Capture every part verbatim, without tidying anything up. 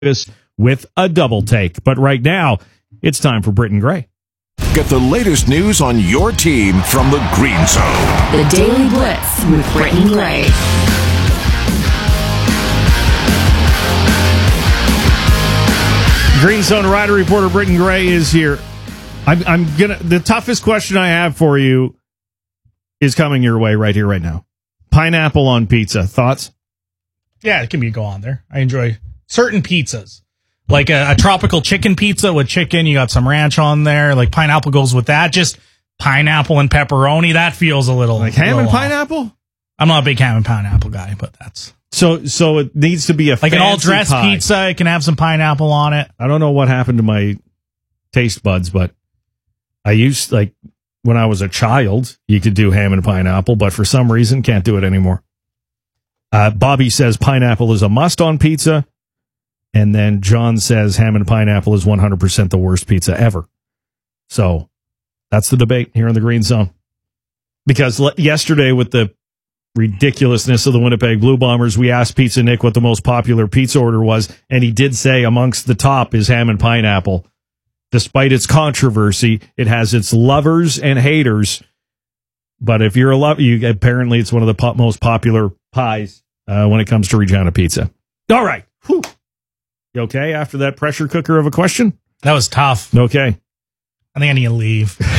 with a double take. But right now, it's time for Britton Gray. Get the latest news on your team from the Green Zone. The Daily Blitz with Britton Gray. Green Zone Rider reporter Britton Gray is here. I'm, I'm gonna. The toughest question I have for you is coming your way right here, right now. Pineapple on pizza. Thoughts? Yeah, it can be a go on there. I enjoy certain pizzas. Like a, a tropical chicken pizza with chicken. You got some ranch on there. Like pineapple goes with that. Just pineapple and pepperoni. That feels a little like ham little and off. pineapple. I'm not a big ham and pineapple guy, but that's so. So it needs to be a like an all dressed pie. pizza. It can have some pineapple on it. I don't know what happened to my taste buds, but I used like when I was a child, you could do ham and pineapple, but for some reason can't do it anymore. Uh, Bobby says pineapple is a must on pizza. And then John says ham and pineapple is one hundred percent the worst pizza ever. So that's the debate here in the Green Zone. Because le- yesterday with the ridiculousness of the Winnipeg Blue Bombers, we asked Pizza Nick what the most popular pizza order was, and he did say amongst the top is ham and pineapple. Despite its controversy, it has its lovers and haters. But if you're a lover, you apparently it's one of the po- most popular pies uh, when it comes to Regina pizza. All right. Whew. You okay after that pressure cooker of a question? That was tough. Okay. I think I need to leave. Is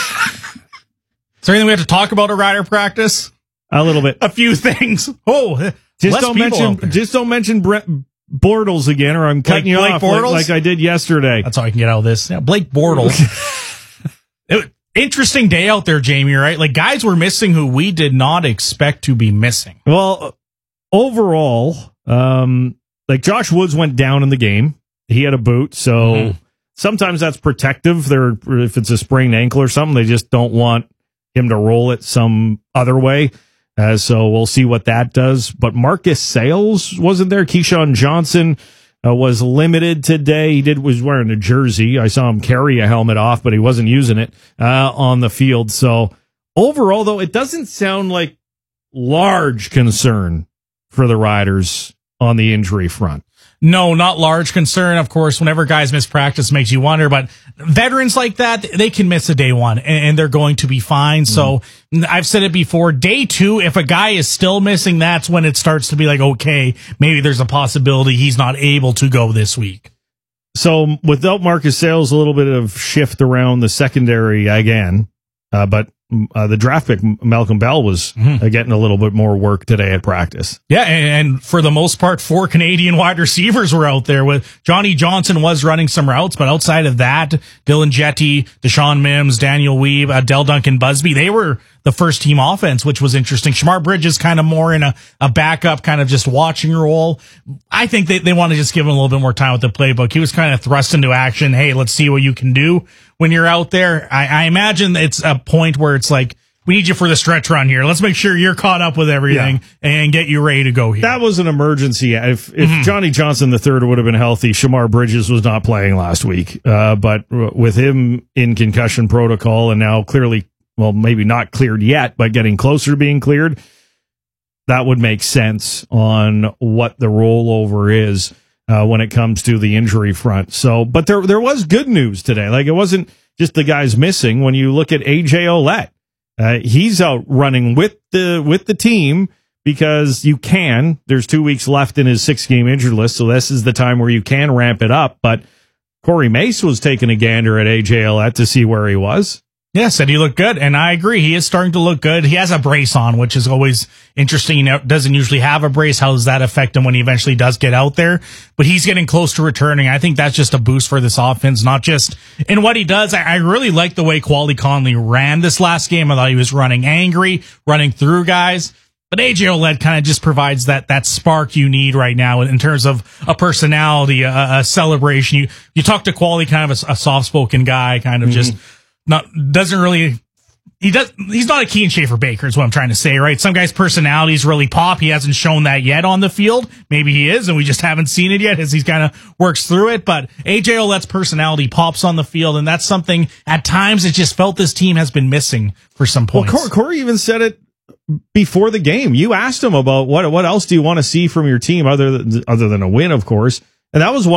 there anything we have to talk about at Rider practice? A little bit. A few things. Oh, just don't mention just don't mention Brett Bortles again, or I'm cutting Blake, you off Blake like, like I did yesterday. That's how I can get out of this. Yeah, Blake Bortles. it, interesting day out there, Jamie, right? Like guys were missing who we did not expect to be missing. Well, overall, um, like Josh Woods went down in the game. He had a boot, so mm-hmm. sometimes that's protective. They're, if it's a sprained ankle or something, they just don't want him to roll it some other way. Uh, so we'll see what that does. But Marcus Sayles wasn't there. Keyshawn Johnson uh, was limited today. He did was wearing a jersey. I saw him carry a helmet off, but he wasn't using it uh, on the field. So overall, though, it doesn't sound like large concern for the Riders on the injury front. No, not large concern. Of course, whenever guys miss practice makes you wonder, but veterans like that, they can miss a day one and, and they're going to be fine. Mm. So I've said it before, day two, if a guy is still missing, that's when it starts to be like, okay, maybe there's a possibility he's not able to go this week. So without Marcus Sayles, a little bit of shift around the secondary again, uh, but Uh, the draft pick, Malcolm Bell, was mm-hmm. uh, getting a little bit more work today at practice. Yeah, and, and for the most part, four Canadian wide receivers were out there. With Johnny Johnson was running some routes, but outside of that, Dylan Jetty, Deshaun Mims, Daniel Weeb, uh, Del Duncan Busby, they were the first team offense, which was interesting. Shamar Bridges kind of more in a, a backup, kind of just watching role. I think they, they want to just give him a little bit more time with the playbook. He was kind of thrust into action. Hey, let's see what you can do when you're out there. I, I imagine it's a point where it's like, we need you for the stretch run here. Let's make sure you're caught up with everything yeah. and get you ready to go here. That was an emergency. If if mm-hmm. Johnny Johnson the third would have been healthy, Shamar Bridges was not playing last week. Uh, but with him in concussion protocol and now clearly, well, maybe not cleared yet, but getting closer to being cleared, that would make sense on what the rollover is uh, when it comes to the injury front. So, but there there was good news today. Like it wasn't just the guys missing. When you look at A J Ouellette, uh, he's out running with the with the team because you can. There's two weeks left in his six game injured list, so this is the time where you can ramp it up. But Corey Mace was taking a gander at A J Ouellette to see where he was. Yeah, said he looked good, and I agree. He is starting to look good. He has a brace on, which is always interesting. He doesn't usually have a brace. How does that affect him when he eventually does get out there? But he's getting close to returning. I think that's just a boost for this offense, not just in what he does. I, I really like the way Quali Conley ran this last game. I thought he was running angry, running through guys. But A J Ouellette kind of just provides that that spark you need right now in terms of a personality, a, a celebration. You you talk to Quali, kind of a, a soft-spoken guy, kind of mm-hmm. just... Not doesn't really he does he's not a Kean Schaefer Baker is what I'm trying to say, right? Some guys' personalities really pop. He hasn't shown that yet on the field. Maybe he is, and we just haven't seen it yet as he's kind of works through it. But A J Ouellette's personality pops on the field, and that's something at times it just felt this team has been missing for some points. Well, Corey even said it before the game. You asked him about what what else do you want to see from your team other than other than a win, of course. And that was one